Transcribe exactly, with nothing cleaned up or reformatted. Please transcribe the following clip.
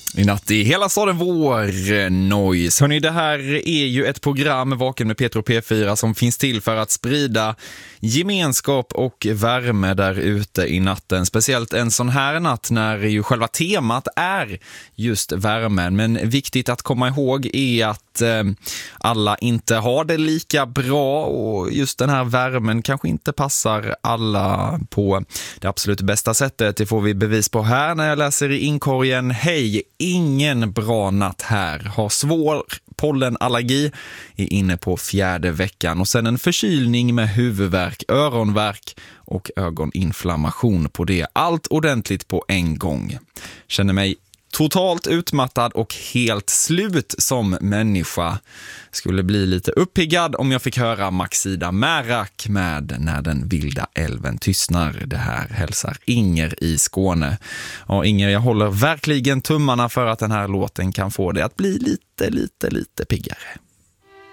I natt i hela staden vår noise. Hörrni, det här är ju ett program Vaken med Peter och P fyra som finns till för att sprida gemenskap och värme där ute i natten. Speciellt en sån här natt när ju själva temat är just värmen. Men viktigt att komma ihåg är att eh, alla inte har det lika bra och just den här värmen kanske inte passar alla på det absolut bästa sättet. Det får vi bevis på här när jag läser i inkorgen. Hej, ingen bra natt här. Har svår pollenallergi, är inne på fjärde veckan och sen en förkylning med huvudvärk, öronvärk och ögoninflammation på det. Allt ordentligt på en gång. Känner mig totalt utmattad och helt slut som människa. Skulle bli lite uppiggad om jag fick höra Maxida Märak med När den vilda älven tystnar. Det här hälsar Inger i Skåne. Och Inger, jag håller verkligen tummarna för att den här låten kan få det att bli lite, lite, lite piggare.